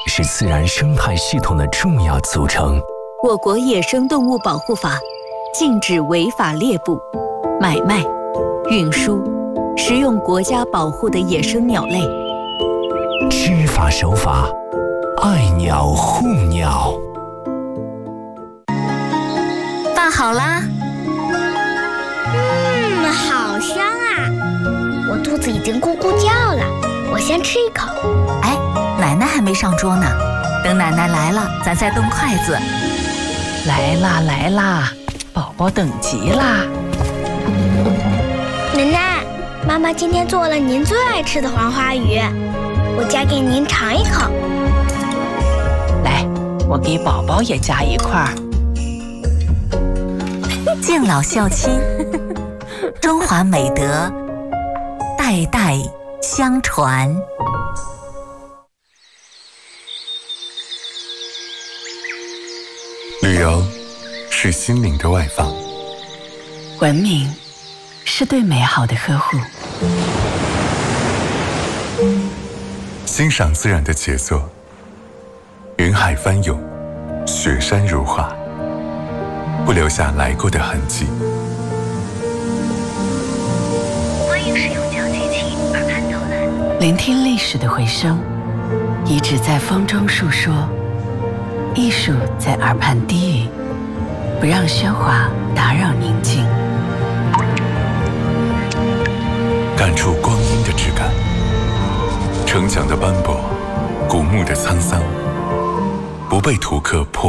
是自然生态系统的重要组成。 我国野生动物保护法禁止违法猎捕、买卖、运输、食用国家保护的野生鸟类。 知法守法，爱鸟护鸟。 饭好啦。 好香啊！我肚子已经咕咕叫了，我先吃一口。 哎，奶奶还没上桌呢，等奶奶来了，咱再动筷子。 来啦来啦，宝宝等急啦！ 奶奶，妈妈今天做了您最爱吃的黄花鱼，我夹给您尝一口。 来，我给宝宝也夹一块儿。 敬老孝亲，中华美德代代相传。 旅游是心灵的外放， 文明是对美好的呵护， 欣赏自然的杰作，云海翻涌，雪山如画，不留下来过的痕迹。 欢迎使用小机器耳畔导览， 聆听历史的回声，遗址在风中述说，艺术在耳畔低语，不让喧哗打扰宁静。 感触光阴的质感，城墙的斑驳，古木的沧桑，不被图刻破。